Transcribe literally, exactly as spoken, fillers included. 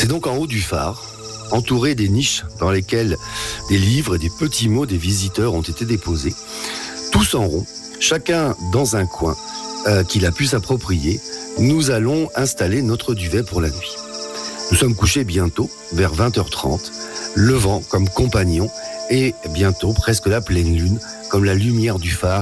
C'est donc en haut du phare, entouré des niches dans lesquelles des livres et des petits mots des visiteurs ont été déposés, tous en rond, chacun dans un coin euh, qu'il a pu s'approprier. Nous allons installer notre duvet pour la nuit. Nous sommes couchés bientôt, vers vingt heures trente, le vent comme compagnon et bientôt presque la pleine lune, comme la lumière du phare